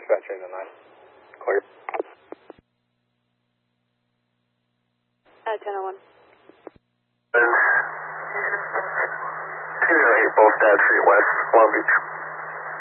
dispatcher in the 9. Clear. 1001. 208 Bolstad Street West, Long Beach.